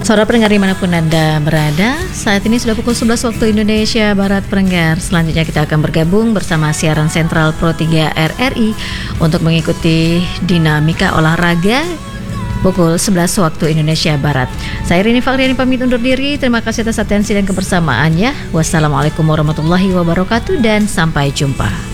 Saudara pendengar dimanapun Anda berada, saat ini sudah pukul 11 waktu Indonesia Barat pendengar. Selanjutnya kita akan bergabung bersama siaran sentral Pro 3 RRI untuk mengikuti dinamika olahraga pukul 11 waktu Indonesia Barat. Saya Rini Fakriani pamit undur diri. Terima kasih atas atensi dan kebersamaannya. Wassalamualaikum warahmatullahi wabarakatuh dan sampai jumpa.